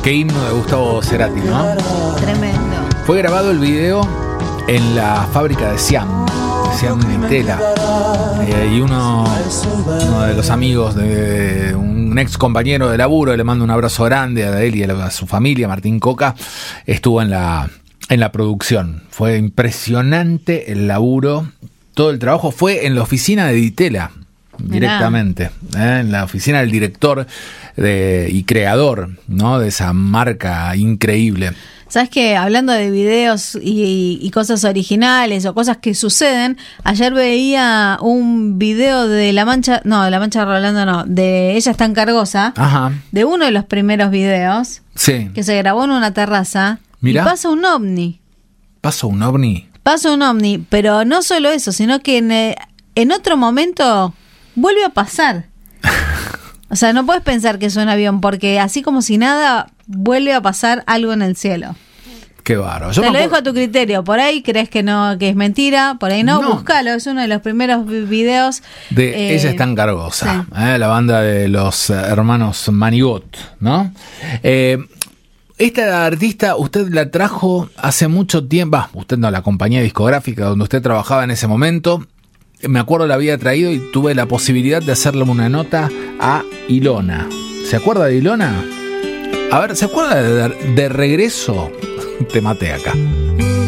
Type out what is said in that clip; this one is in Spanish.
Qué himno de Gustavo Cerati, ¿no? Tremendo. Fue grabado el video en la fábrica de Siam Nitela. Y uno de los amigos de un ex compañero de laburo, le mando un abrazo grande a él y a su familia, Martín Coca, estuvo en la producción. Fue impresionante el laburo. Todo el trabajo fue en la oficina de Ditela, directamente, en la oficina del director y creador, ¿no?, de esa marca increíble. ¿Sabes qué? Hablando de videos y cosas originales o cosas que suceden, ayer veía un video de La Mancha de Rolando no, de Ella es tan cargosa, Ajá. de uno de los primeros videos, Sí. que se grabó en una terraza. Mirá. Y pasa un ovni. ¿Pasa un ovni? Pasa un ovni, pero no solo eso, sino que en otro momento vuelve a pasar. O sea, no puedes pensar que es un avión, porque así como si nada, vuelve a pasar algo en el cielo. Qué bárbaro. Te lo dejo a tu criterio. Por ahí crees que no, que es mentira, por ahí no. Búscalo, es uno de los primeros videos. De Ella es tan cargosa, sí. La banda de los hermanos Manigot, ¿no? Esta artista usted la trajo hace mucho tiempo, usted no, la compañía discográfica donde usted trabajaba en ese momento, me acuerdo la había traído y tuve la posibilidad de hacerle una nota a Ilona. ¿Se acuerda de Ilona? A ver, ¿se acuerda de Regreso? Te maté acá.